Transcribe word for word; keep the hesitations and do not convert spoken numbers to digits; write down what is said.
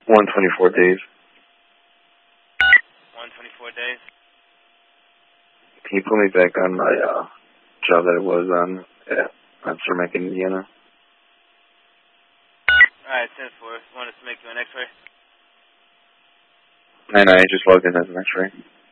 one twenty-four days. one twenty-four days. Can you put me back on my uh, job that it was on at on Cermak, Indiana? Alright, ten four. Want us to make you an x-ray? And I just logged in as an x-ray.